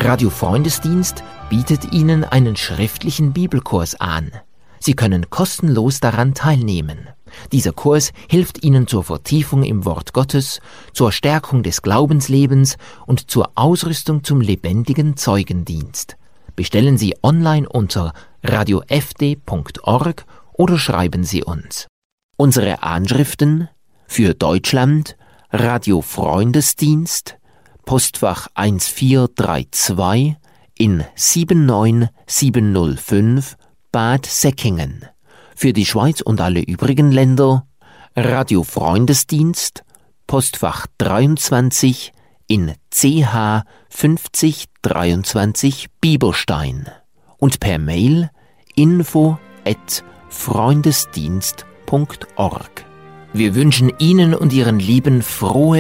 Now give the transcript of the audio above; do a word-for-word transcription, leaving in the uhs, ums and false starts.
Radio Freundesdienst bietet Ihnen einen schriftlichen Bibelkurs an. Sie können kostenlos daran teilnehmen. Dieser Kurs hilft Ihnen zur Vertiefung im Wort Gottes, zur Stärkung des Glaubenslebens und zur Ausrüstung zum lebendigen Zeugendienst. Bestellen Sie online unter radio f d punkt org oder schreiben Sie uns. Unsere Anschriften für Deutschland: Radio Freundesdienst, Postfach eins vier drei zwei in sieben neun sieben null fünf, Bad Säckingen. Für die Schweiz und alle übrigen Länder: Radio Freundesdienst, Postfach dreiundzwanzig in C H fünfzig dreiundzwanzig Bieberstein und per Mail info at freundesdienst punkt org. Wir wünschen Ihnen und Ihren Lieben frohe